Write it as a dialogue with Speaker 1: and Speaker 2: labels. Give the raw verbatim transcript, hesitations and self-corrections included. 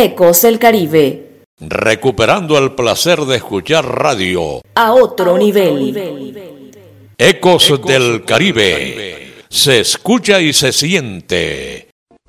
Speaker 1: Ecos del Caribe.
Speaker 2: Recuperando el placer de escuchar radio
Speaker 1: a otro nivel.
Speaker 2: Ecos del Caribe. Se escucha y se siente